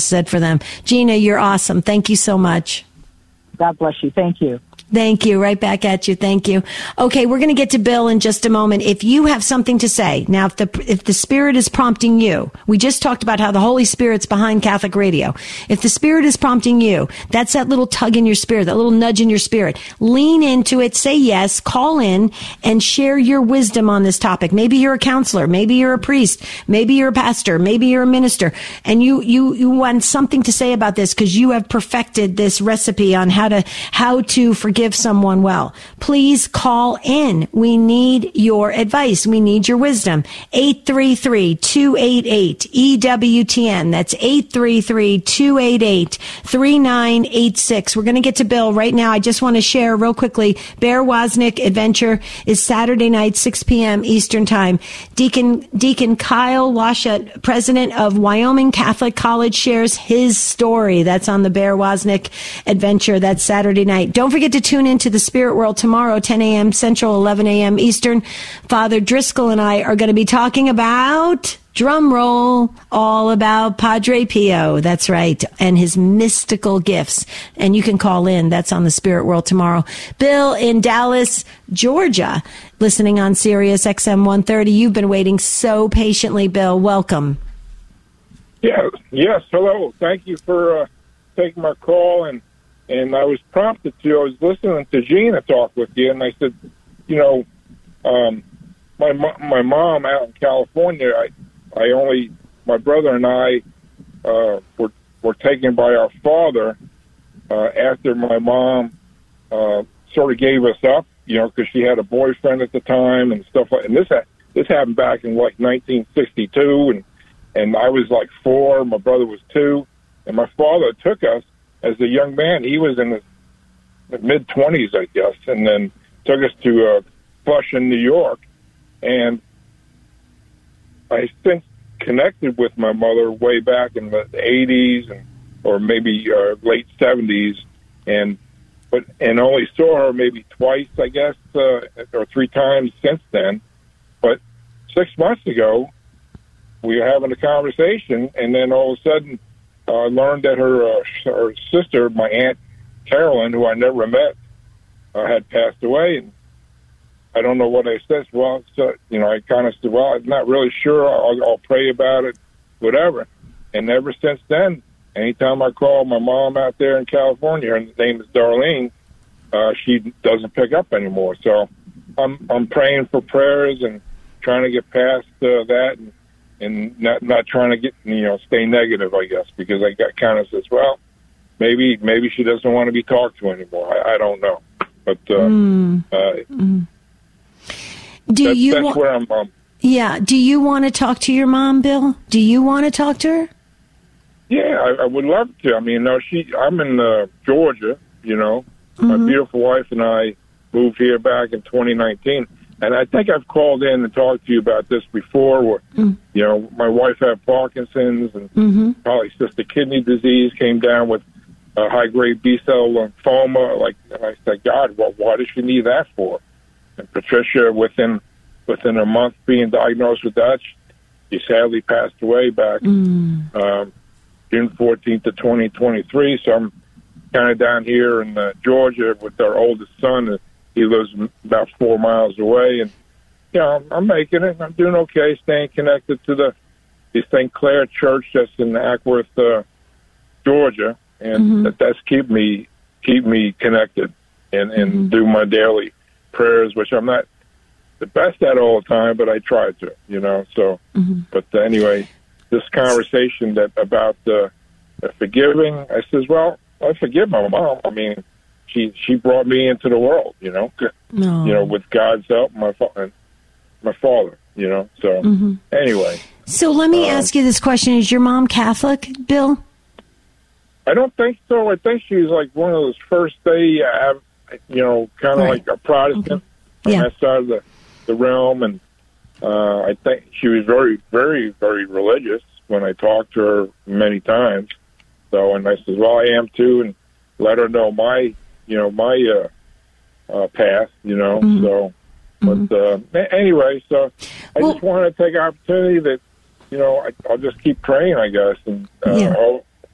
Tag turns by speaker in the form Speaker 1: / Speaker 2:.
Speaker 1: said for them. Gina, you're awesome. Thank you so much.
Speaker 2: God bless you. Thank you.
Speaker 1: Thank you. Right back at you. Thank you. Okay, we're going to get to Bill in just a moment. If you have something to say, now if the Spirit is prompting you, we just talked about how the Holy Spirit's behind Catholic Radio. If the Spirit is prompting you, that's that little tug in your spirit, that little nudge in your spirit. Lean into it, say yes, call in, and share your wisdom on this topic. Maybe you're a counselor, maybe you're a priest, maybe you're a pastor, maybe you're a minister, and you want something to say about this because you have perfected this recipe on how to forgive someone well. Please call in. We need your advice. We need your wisdom. 833-288-EWTN. That's 833-288-3986. We're going to get to Bill right now. I just want to share real quickly. Bear Wozniak Adventure is Saturday night, 6 p.m. Eastern Time. Deacon Kyle Washut, president of Wyoming Catholic College, shares his story. That's on the Bear Wozniak Adventure. That's Saturday night. Don't forget to tune into the Spirit World tomorrow, 10 a.m. Central, 11 a.m. Eastern. Father Driscoll and I are going to be talking about, drum roll, all about Padre Pio. That's right. And his mystical gifts. And you can call in. That's on the Spirit World tomorrow. Bill in Dallas, Georgia, listening on Sirius XM 130. You've been waiting so patiently, Bill. Welcome.
Speaker 3: Yes. Hello. Thank you for taking my call. And I was prompted to, I was listening to Gina talk with you, and I said, my mom out in California, my brother and I were taken by our father after my mom sort of gave us up, because she had a boyfriend at the time and stuff like. And this happened back in like 1962, and I was like 4, my brother was 2, and my father took us. As a young man, he was in his mid-20s, I guess, and then took us to Flushing, New York. And I since connected with my mother way back in the 80s or maybe late 70s, and only saw her maybe twice, I guess, or 3 times since then. But 6 months ago, we were having a conversation, and then all of a sudden, I learned that her sister, my Aunt Carolyn, who I never met, had passed away. And I don't know what I said. Well, I kind of said, well, I'm not really sure. I'll pray about it, whatever. And ever since then, anytime I call my mom out there in California, her name is Darlene, she doesn't pick up anymore. So I'm praying for prayers and trying to get past that and not trying to get, stay negative, I guess, because I got kind of says, well, maybe she doesn't want to be talked to anymore. I don't know. But that's where I'm.
Speaker 1: Yeah. Do you want to talk to your mom, Bill? Do you want to talk to her?
Speaker 3: Yeah, I would love to. I mean, I'm in Georgia, My beautiful wife and I moved here back in 2019. And I think I've called in and talked to you about this before. Where, my wife had Parkinson's and polycystic kidney disease, came down with high-grade B-cell lymphoma. And I said, God, why does she need that for? And Patricia, within a month being diagnosed with that, she sadly passed away back June 14th of 2023. So I'm kind of down here in Georgia with our oldest son. He lives about 4 miles away, and I'm making it. I'm doing okay, staying connected to the St. Clair Church that's in Ackworth, Georgia, and that's keep me connected and do my daily prayers, which I'm not the best at all the time, but I try to, So, but anyway, this conversation about forgiving, I says, well, I forgive my mom. I mean. She brought me into the world, with God's help, my father, So anyway.
Speaker 1: So let me ask you this question: is your mom Catholic, Bill?
Speaker 3: I don't think so. I think she was like one of those first day, kind of like a Protestant on that side of the realm, and I think she was very, very, very religious when I talked to her many times. So, and I said, well, I am too, and let her know my path, so, but anyway, so I just wanted to take an opportunity that, I'll just keep praying, I guess, and